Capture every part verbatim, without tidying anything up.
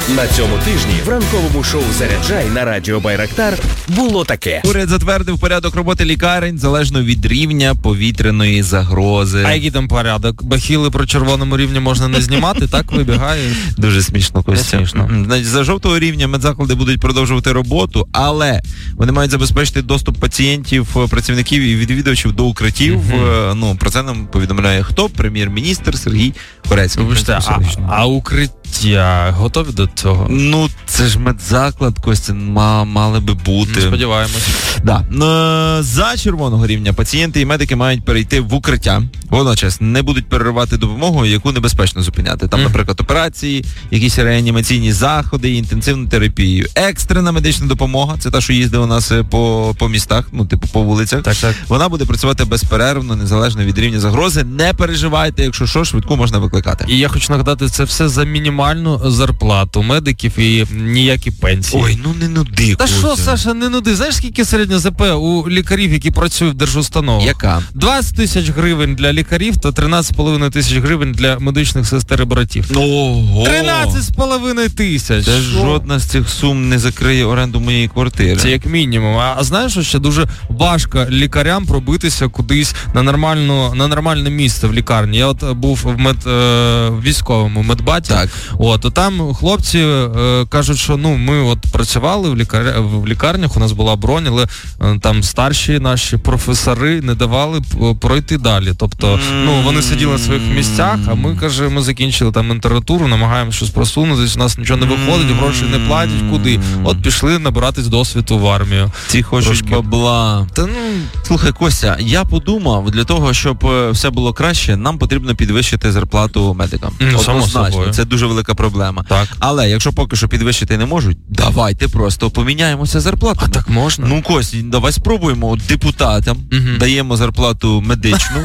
На цьому тижні в ранковому шоу «Заряджай» на радіо Байрактар було таке. Уряд затвердив порядок роботи лікарень залежно від рівня повітряної загрози. А який там порядок? Бахіли про червоному рівні можна не знімати, так вибігає? Дуже смішно, Костя. Смішно. Значить, за жовтого рівня медзаклади будуть продовжувати роботу, але вони мають забезпечити доступ пацієнтів, працівників і відвідувачів до укриттів. Uh-huh. Ну, про це нам повідомляє хто? Прем'єр-міністр Сергій Корецький. Вибачте, а, а укриття готові до цього? Ну, це ж медзаклад, Костя, ма, мали би бути. Сподіваємось. Да. За червоного рівня пацієнти і медики мають перейти в укриття. Водночас не будуть переривати допомогу, яку небезпечно зупиняти. Там, mm. наприклад, операції, якісь реанімаційні заходи, інтенсивну терапію. Екстрена медична допомога, це та, що їздить у нас по, по містах, ну, типу, по вулицях. Так, так. Вона буде працювати безперервно, незалежно від рівня загрози. Не переживайте, якщо що, швидку можна викликати. І я хочу нагадати, це все за мінімальну зарплату медиків і ніякі пенсії. Ой, ну не нуди, Та що, Саша, не нуди? Знаєш, скільки середня ЗП у лікарів, які працюють в держустановах? Яка? двадцять тисяч гривень для лікарів та тринадцять з половиною тисяч гривень для медичних сестер і братів. Ого! тринадцять з половиною тисяч! Це жодна з цих сум не закриє оренду моєї квартири. Це як мінімум. А, а знаєш, що ще дуже важко лікарям пробитися кудись на нормальну, на нормальне місце в лікарні. Я от був в мед, е, в військовому медбаті. Так. От, то там хлопці е, кажуть, що ну ми от працювали в, лікар... в лікарнях, у нас була бронь, але е, там старші наші професори не давали пройти далі. Тобто, mm-hmm. ну вони сиділи на своїх місцях, а ми, каже, ми закінчили там інтернатуру, намагаємося щось просунутися, у нас нічого не виходить, гроші не платять, куди? От пішли набиратись досвіду в армію. Ці хочуть Трошки. бабла. Та, ну... Слухай, Костя, я подумав, для того, щоб все було краще, нам потрібно підвищити зарплату медикам. Ну, само собою. Це дуже велика проблема. Так. Але якщо поки що підвищити не можуть, давайте просто поміняємося зарплатами. А так можна? Ну, Костя, давай спробуємо. От депутатам угу. даємо зарплату медичну,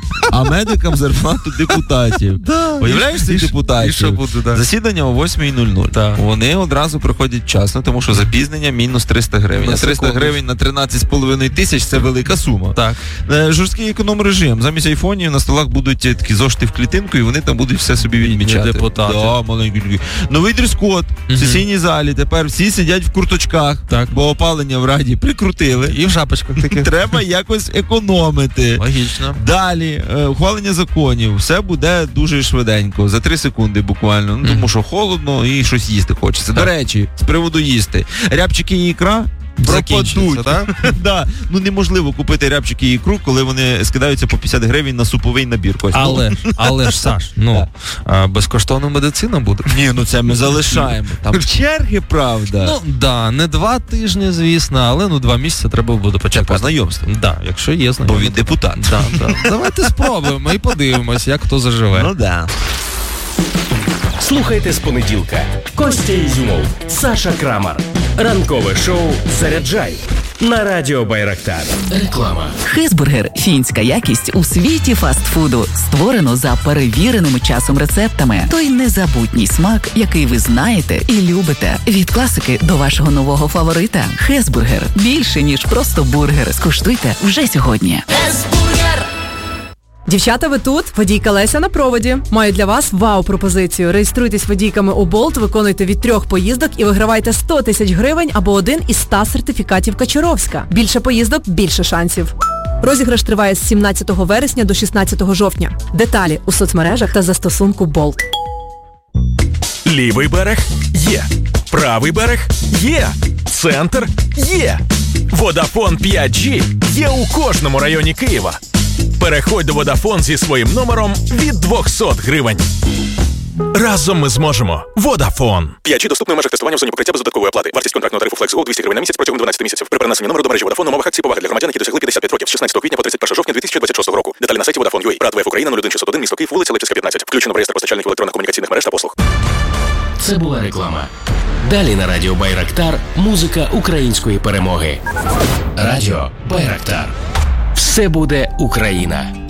а медикам зарплату депутатів. Да, уявляєш цих депутатів? І що буде, да. Засідання о восьмій нуль нуль. Да. Вони одразу приходять вчасно, тому що запізнення мінус триста гривень. На а триста гривень на тринадцять з половиною тисяч – це велика сума. Так. Жорсткий економ-режим. Замість айфонів на столах будуть такі зошити в клітинку, і вони там будуть все собі відмічати. Депутати. Да, маленькі. Новий дрес-код. В сесійній залі тепер всі сидять в курточках, так. бо опалення в Раді прикрутили. І в шапочках таких. Треба якось економити. Логічно. Далі, ухвалення законів. Все буде дуже швиденько. За три секунди буквально. Ну, тому що холодно і щось їсти хочеться. Так. До речі, з приводу їсти. Рябчики і ікра пропадуть. Так? Да. Ну неможливо купити рябчики і ікру, коли вони скидаються по п'ятдесят гривень на суповий набір. Кось. Але, але ж, Саш, ну, а, безкоштовна медицина буде. Ні, ну це ми залишаємо. Там черги, правда. Ну, да, не два тижні, звісно, але ну два місяці треба буде почати. По знайомству. Да, якщо є знайомство. Бо він депутат. Да, да. Давайте спробуємо і подивимось, як хто заживе. Ну, да. Слухайте з понеділка. Костя Ізюмов, Саша Крамар. Ранкове шоу «Заряджай» на радіо Байрактар. Реклама. Хезбургер – фінська якість у світі фастфуду. Створено за перевіреними часом рецептами. Той незабутній смак, який ви знаєте і любите. Від класики до вашого нового фаворита. Хезбургер – більше, ніж просто бургер. Скуштуйте вже сьогодні. Хезбургер! Дівчата, ви тут? Водійка Леся на проводі. Маю для вас вау-пропозицію. Реєструйтесь водійками у Болт, виконуйте від трьох поїздок і вигравайте сто тисяч гривень або один із ста сертифікатів Качуровська. Більше поїздок, більше шансів. Розіграш триває з сімнадцятого вересня до шістнадцятого жовтня. Деталі у соцмережах та застосунку Болт. Лівий берег є. Правий берег є. Центр є. Водафон п'ять джі є у кожному районі Києва. Переходь до Водафон зі своїм номером від двісті гривень. Разом ми зможемо. Водафон. п'ять джі доступний в межах тестування в зоні покриття без додаткової оплати. Вартість контрактного тарифу FlexGo двісті гривень на місяць протягом дванадцяти місяців. При перенесенні номеру до мережі Водафон умовах акції поваги для громадян, які досягли п'ятдесят п'ять років з шістнадцятого квітня по тридцять першого жовтня дві тисячі двадцять шостого року. Деталі на сайті Vodafone.ua. Рад ВФ Україна нуль один шістсот один, місто Київ, вулиця Левчевська, п'ятнадцять. Включено в реєстр постачальників електронних комунікаційних мереж та послуг. Це була реклама. Далі на радіо Байрактар музика української перемоги. Радіо Байрактар. Все буде Україна.